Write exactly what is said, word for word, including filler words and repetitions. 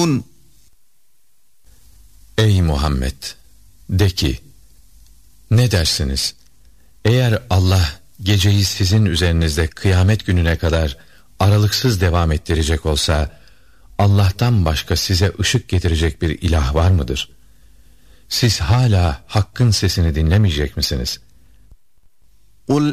تنظرون. Ey Muhammed, de ki, ne dersiniz? Eğer Allah geceyi sizin üzerinizde kıyamet gününe kadar aralıksız devam ettirecek olsa, Allah'tan başka size ışık getirecek bir ilah var mıdır? Siz hala Hakk'ın sesini dinlemeyecek misiniz?